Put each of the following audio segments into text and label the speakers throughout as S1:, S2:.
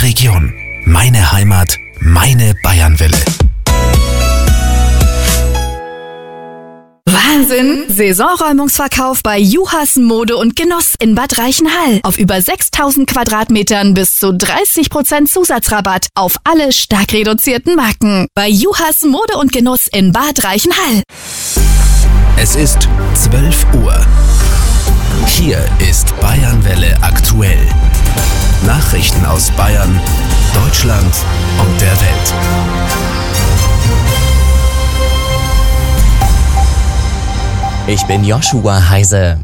S1: Region, meine Heimat, meine Bayernwelle.
S2: Wahnsinn! Saisonräumungsverkauf bei Juhas Mode und Genuss in Bad Reichenhall. Auf über 6.000 Quadratmetern bis zu 30% Zusatzrabatt auf alle stark reduzierten Marken. Bei Juhas Mode und Genuss in Bad Reichenhall.
S1: Es ist 12 Uhr. Hier ist Bayernwelle aktuell. Nachrichten aus Bayern, Deutschland und der Welt.
S3: Ich bin Joshua Heise.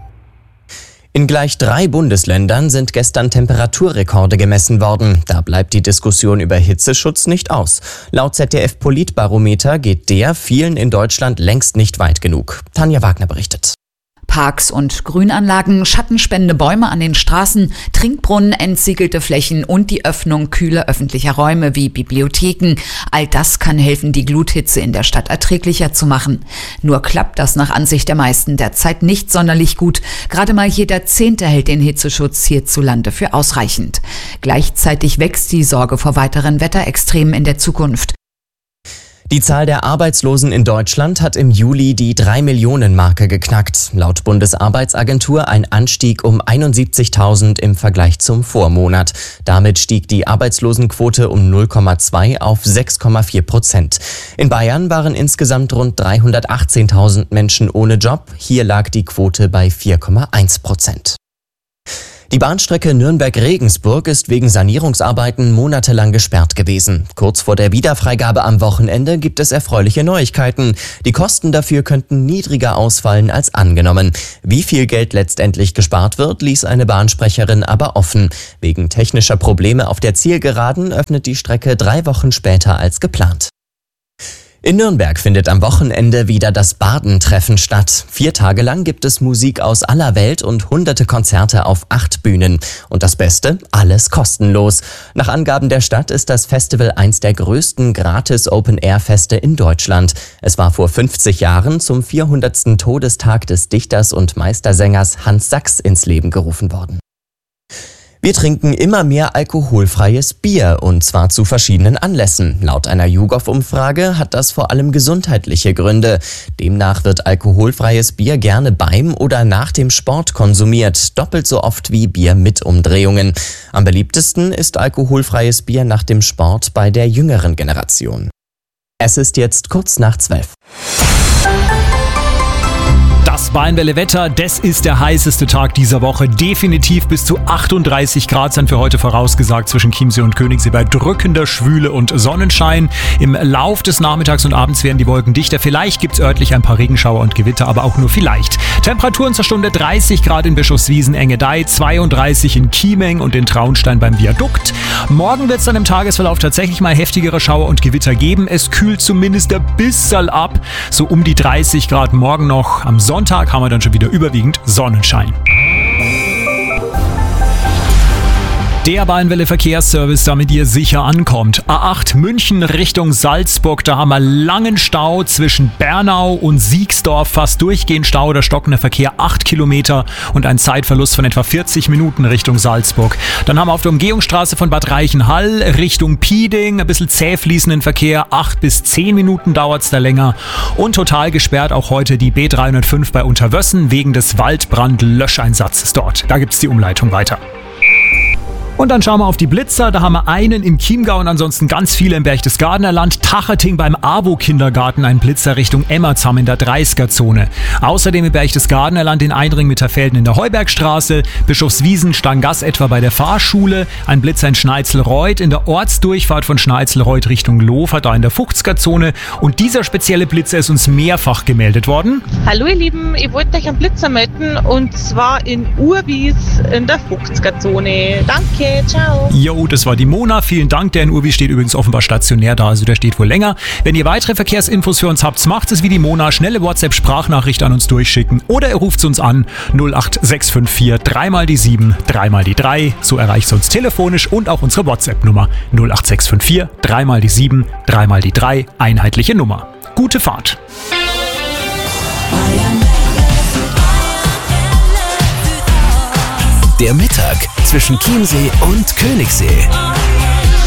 S3: In gleich 3 Bundesländern sind gestern Temperaturrekorde gemessen worden. Da bleibt die Diskussion über Hitzeschutz nicht aus. Laut ZDF-Politbarometer geht der vielen in Deutschland längst nicht weit genug. Tanja Wagner berichtet.
S4: Parks und Grünanlagen, schattenspendende Bäume an den Straßen, Trinkbrunnen, entsiegelte Flächen und die Öffnung kühler öffentlicher Räume wie Bibliotheken. All das kann helfen, die Gluthitze in der Stadt erträglicher zu machen. Nur klappt das nach Ansicht der meisten derzeit nicht sonderlich gut. Gerade mal jeder 10. hält den Hitzeschutz hierzulande für ausreichend. Gleichzeitig wächst die Sorge vor weiteren Wetterextremen in der Zukunft.
S3: Die Zahl der Arbeitslosen in Deutschland hat im Juli die 3-Millionen-Marke geknackt. Laut Bundesarbeitsagentur ein Anstieg um 71.000 im Vergleich zum Vormonat. Damit stieg die Arbeitslosenquote um 0,2 auf 6,4%. In Bayern waren insgesamt rund 318.000 Menschen ohne Job. Hier lag die Quote bei 4,1%. Die Bahnstrecke Nürnberg-Regensburg ist wegen Sanierungsarbeiten monatelang gesperrt gewesen. Kurz vor der Wiederfreigabe am Wochenende gibt es erfreuliche Neuigkeiten. Die Kosten dafür könnten niedriger ausfallen als angenommen. Wie viel Geld letztendlich gespart wird, ließ eine Bahnsprecherin aber offen. Wegen technischer Probleme auf der Zielgeraden öffnet die Strecke 3 Wochen später als geplant. In Nürnberg findet am Wochenende wieder das Bardentreffen statt. 4 Tage lang gibt es Musik aus aller Welt und hunderte Konzerte auf 8 Bühnen. Und das Beste, alles kostenlos. Nach Angaben der Stadt ist das Festival eins der größten Gratis-Open-Air-Feste in Deutschland. Es war vor 50 Jahren zum 400. Todestag des Dichters und Meistersängers Hans Sachs ins Leben gerufen worden. Wir trinken immer mehr alkoholfreies Bier, und zwar zu verschiedenen Anlässen. Laut einer YouGov-Umfrage hat das vor allem gesundheitliche Gründe. Demnach wird alkoholfreies Bier gerne beim oder nach dem Sport konsumiert, doppelt so oft wie Bier mit Umdrehungen. Am beliebtesten ist alkoholfreies Bier nach dem Sport bei der jüngeren Generation. Es ist jetzt kurz nach 12.
S5: Das Bayernwelle-Wetter, das ist der heißeste Tag dieser Woche. Definitiv bis zu 38 Grad sind für heute vorausgesagt zwischen Chiemsee und Königssee bei drückender Schwüle und Sonnenschein. Im Lauf des Nachmittags und Abends werden die Wolken dichter. Vielleicht gibt es örtlich ein paar Regenschauer und Gewitter, aber auch nur vielleicht. Temperaturen zur Stunde 30 Grad in Bischofswiesen, Engadei, 32 in Chiemeng und in Traunstein beim Viadukt. Morgen wird es dann im Tagesverlauf tatsächlich mal heftigere Schauer und Gewitter geben. Es kühlt zumindest ein bisschen ab, so um die 30 Grad morgen noch. Am Sonntag haben wir dann schon wieder überwiegend Sonnenschein. Der Bayernwelle-Verkehrsservice, damit ihr sicher ankommt. A8 München Richtung Salzburg, da haben wir langen Stau zwischen Bernau und Siegsdorf. Fast durchgehend Stau oder stockender Verkehr, 8 Kilometer und ein Zeitverlust von etwa 40 Minuten Richtung Salzburg. Dann haben wir auf der Umgehungsstraße von Bad Reichenhall Richtung Pieding ein bisschen zäh fließenden Verkehr, 8 bis 10 Minuten dauert es da länger. Und total gesperrt auch heute die B305 bei Unterwössen wegen des Waldbrandlöscheinsatzes dort. Da gibt es die Umleitung weiter. Und dann schauen wir auf die Blitzer. Da haben wir einen im Chiemgau und ansonsten ganz viele im Berchtesgadener Land. Tacherting beim AWO-Kindergarten, ein Blitzer Richtung Emmertsam in der 30er-Zone. Außerdem im Berchtesgadener Land in Eindring Mitterfelden in der Heubergstraße. Bischofswiesen, Stangass etwa bei der Fahrschule. Ein Blitzer in Schneizelreuth in der Ortsdurchfahrt von Schneizelreuth Richtung Lofer, da in der 50er-Zone. Und dieser spezielle Blitzer ist uns mehrfach gemeldet worden.
S6: Hallo ihr Lieben, ich wollte euch einen Blitzer melden und zwar in Urwies in der 50er-Zone. Danke. Ciao.
S5: Jo, das war die Mona. Vielen Dank. Der in Urwies steht übrigens offenbar stationär da, also der steht wohl länger. Wenn ihr weitere Verkehrsinfos für uns habt, macht es wie die Mona. Schnelle WhatsApp-Sprachnachricht an uns durchschicken oder ihr ruft uns an 08654 3 mal die 7, 3 mal die 3. So erreicht ihr uns telefonisch und auch unsere WhatsApp-Nummer 08654 3 mal die 7, 3 mal die 3. Einheitliche Nummer. Gute Fahrt.
S1: Der Mittag zwischen Chiemsee und Königssee.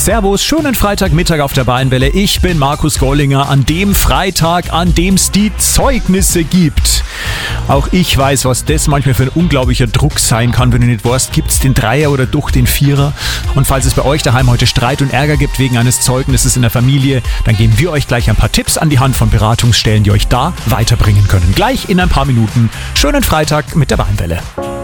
S5: Servus, schönen Freitagmittag auf der Bayernwelle. Ich bin Markus Gollinger an dem Freitag, an dem es die Zeugnisse gibt. Auch ich weiß, was das manchmal für ein unglaublicher Druck sein kann, wenn du nicht weißt, gibt es den Dreier oder doch den Vierer. Und falls es bei euch daheim heute Streit und Ärger gibt wegen eines Zeugnisses in der Familie, dann geben wir euch gleich ein paar Tipps an die Hand von Beratungsstellen, die euch da weiterbringen können. Gleich in ein paar Minuten. Schönen Freitag mit der Bayernwelle.